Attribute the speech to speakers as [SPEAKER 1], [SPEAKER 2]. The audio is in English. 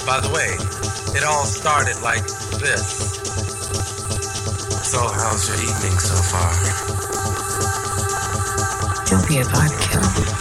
[SPEAKER 1] By the way, it all started like this. So how's your evening so far?
[SPEAKER 2] Utopia Podcast.